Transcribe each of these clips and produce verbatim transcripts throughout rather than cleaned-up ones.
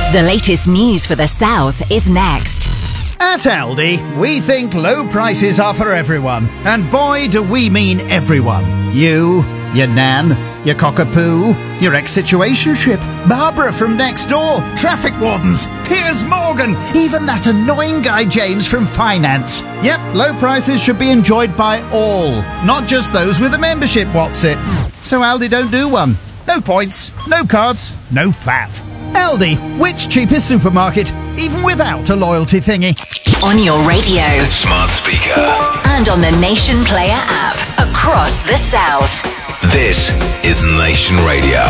The latest news for the South is next. At Aldi, we think low prices are for everyone. And boy, do we mean everyone. You, your nan, your cockapoo, your ex-situationship, Barbara from next door, traffic wardens, Piers Morgan, even that annoying guy James from finance. Yep, low prices should be enjoyed by all, not just those with a membership, what's it? So Aldi don't do one. No points, no cards, no faff. Aldi, which cheapest supermarket, even without a loyalty thingy. On your radio, smart speaker, and on the Nation Player app across the South. This is Nation Radio.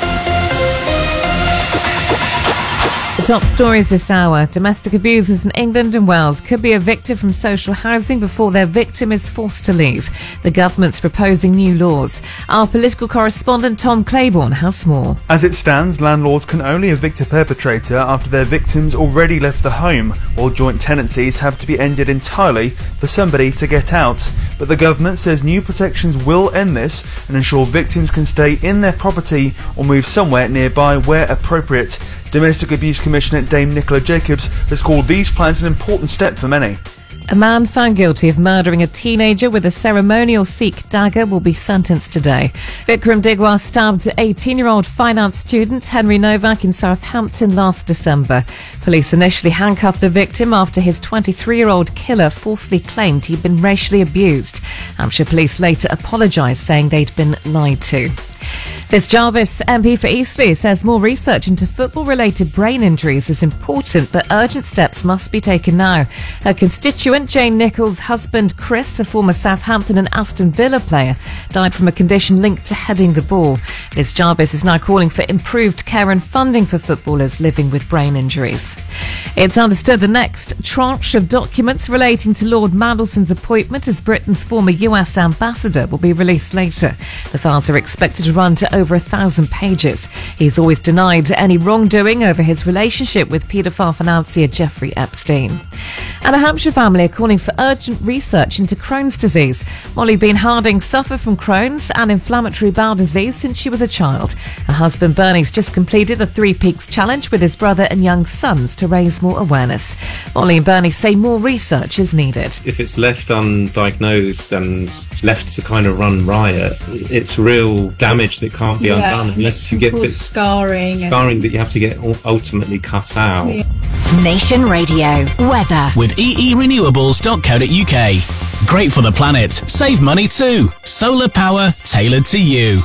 The top stories this hour. Domestic abusers in England and Wales could be evicted from social housing before their victim is forced to leave. The government's proposing new laws. Our political correspondent Tom Claiborne has more. As it stands, landlords can only evict a perpetrator after their victims already left the home, while joint tenancies have to be ended entirely for somebody to get out. But the government says new protections will end this and ensure victims can stay in their property or move somewhere nearby where appropriate. Domestic Abuse Commissioner Dame Nicola Jacobs has called these plans an important step for many. A man found guilty of murdering a teenager with a ceremonial Sikh dagger will be sentenced today. Vikram Digwar stabbed eighteen-year-old finance student Henry Novak in Southampton last December. Police initially handcuffed the victim after his twenty-three-year-old killer falsely claimed he'd been racially abused. Hampshire Police later apologised, saying they'd been lied to. Liz Jarvis, M P for Eastleigh, says more research into football-related brain injuries is important, but urgent steps must be taken now. Her constituent, Jane Nichols' husband, Chris, a former Southampton and Aston Villa player, died from a condition linked to heading the ball. Liz Jarvis is now calling for improved care and funding for footballers living with brain injuries. It's understood the next tranche of documents relating to Lord Mandelson's appointment as Britain's former U S ambassador will be released later. The files are expected to run to over a thousand pages. He's always denied any wrongdoing over his relationship with paedophile financier Jeffrey Epstein. And a Hampshire family are calling for urgent research into Crohn's disease. Molly Bean Harding suffered from Crohn's and inflammatory bowel disease since she was a child. Her husband Bernie's just completed the Three Peaks Challenge with his brother and young sons to raise more awareness. Molly and Bernie say more research is needed. If it's left undiagnosed and left to kind of run riot, it's real damage that can't be yeah, undone unless you get this scarring scarring that you have to get ultimately cut out. Yeah. Nation Radio weather with e e renewables dot co dot u k. Great for the planet. Save money too. Solar power tailored to you.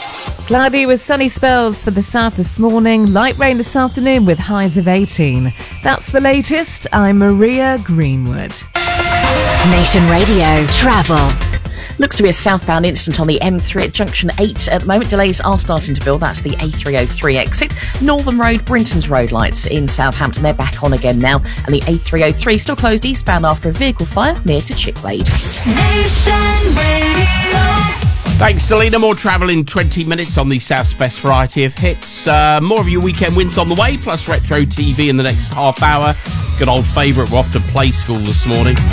Cloudy with sunny spells for the south this morning. Light rain this afternoon with highs of eighteen. That's the latest. I'm Maria Greenwood. Nation Radio travel. Looks to be a southbound incident on the M three at junction eight at the moment. Delays are starting to build. That's the A three oh three exit. Northern Road, Brinton's road lights in Southampton. They're back on again now. And the A three oh three still closed eastbound after a vehicle fire near to Chicklade. Nation Radio. Thanks, Selena. More travel in twenty minutes on the South's best variety of hits. Uh, more of your weekend wins on the way, plus retro T V in the next half hour. Good old favourite, we're off to Play School this morning.